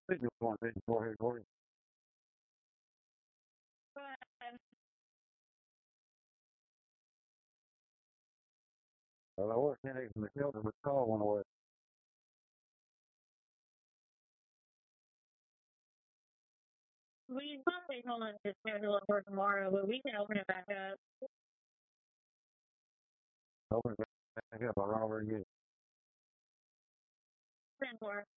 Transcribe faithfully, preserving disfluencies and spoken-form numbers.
think you want to go ahead, go ahead. Well, I was headaches in the shelter, but call went away. We probably told them to schedule it for tomorrow, but we can open it back up. Open it back up. I run over and get it. ten four.